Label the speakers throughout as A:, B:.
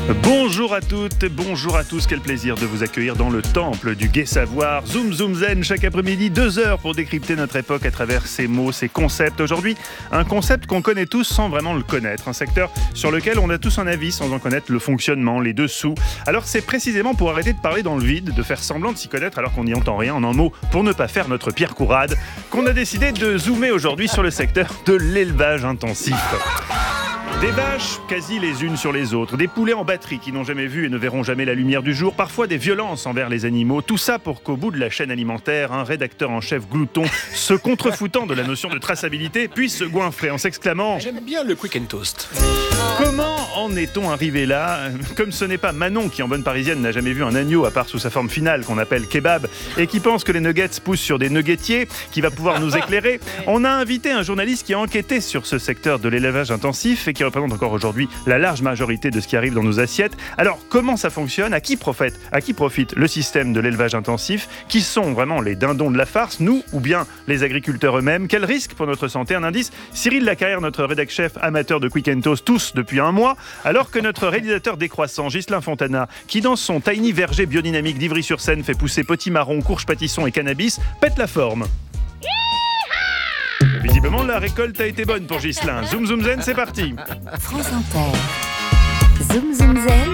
A: Bonjour à toutes, bonjour à tous, quel plaisir de vous accueillir dans le temple du gai savoir. Zoom Zoom Zen, chaque après-midi, 2 heures pour décrypter notre époque à travers ses mots, ses concepts. Aujourd'hui, un concept qu'on connaît tous sans vraiment le connaître, un secteur sur lequel on a tous un avis sans en connaître le fonctionnement, les dessous. Alors c'est précisément pour arrêter de parler dans le vide, de faire semblant de s'y connaître alors qu'on n'y entend rien, en un mot, pour ne pas faire notre Pierre Courade, qu'on a décidé de zoomer aujourd'hui sur le secteur de l'élevage intensif. Des vaches quasi les unes sur les autres, des poulets en batterie qui n'ont jamais vu et ne verront jamais la lumière du jour, parfois des violences envers les animaux, tout ça pour qu'au bout de la chaîne alimentaire, un rédacteur en chef glouton, se contrefoutant de la notion de traçabilité, puisse se goinfrer en s'exclamant «
B: J'aime bien le quick and toast ».
A: Comment en est-on arrivé là ? Comme ce n'est pas Manon qui, en bonne parisienne, n'a jamais vu un agneau à part sous sa forme finale qu'on appelle kebab et qui pense que les nuggets poussent sur des nuggetiers, qui va pouvoir nous éclairer, on a invité un journaliste qui a enquêté sur ce secteur de l'élevage intensif et qui représente encore aujourd'hui la large majorité de ce qui arrive dans nos assiettes. Alors, comment ça fonctionne ? À qui profite le système de l'élevage intensif ? Qui sont vraiment les dindons de la farce, nous ou bien les agriculteurs eux-mêmes ? Quel risque pour notre santé ? Un indice, Cyril Lacarrière, notre rédac-chef amateur de Quick and Toast, tous depuis un mois, alors que notre réalisateur décroissant, Ghislain Fontana, qui dans son tiny verger biodynamique d'Ivry-sur-Seine fait pousser potimarron, courge pâtisson et cannabis, pète la forme. Visiblement, la récolte a été bonne pour Ghislain. Zoom Zoom Zen, c'est parti.
C: France Inter. Zoom Zoom Zen.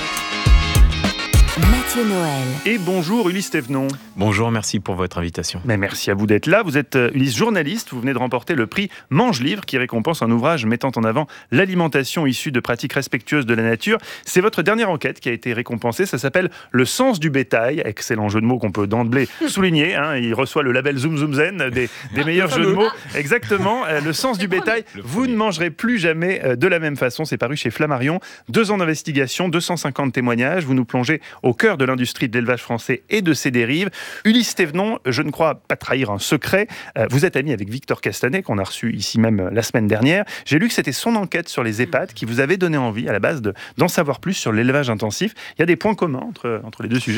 C: Mathieu Noël.
A: Et bonjour Ulysse Thévenon.
D: Bonjour, merci pour votre invitation.
A: Mais merci à vous d'être là. Vous êtes Ulysse, journaliste. Vous venez de remporter le prix Mange Livre qui récompense un ouvrage mettant en avant l'alimentation issue de pratiques respectueuses de la nature. C'est votre dernière enquête qui a été récompensée. Ça s'appelle Le sens du bétail. Excellent jeu de mots qu'on peut d'emblée souligner. Il reçoit le label Zoom Zoom Zen des meilleurs jeux de mots. Exactement. Le sens du bétail. Vous ne mangerez plus jamais de la même façon. C'est paru chez Flammarion. 2 ans d'investigation, 250 témoignages. Vous nous plongez au cœur de l'industrie de l'élevage français et de ses dérives. Ulysse Thévenon, je ne crois pas trahir un secret. Vous êtes ami avec Victor Castanet, qu'on a reçu ici même la semaine dernière. J'ai lu que c'était son enquête sur les EHPAD qui vous avait donné envie, à la base, d'en savoir plus sur l'élevage intensif. Il y a des points communs entre les deux sujets.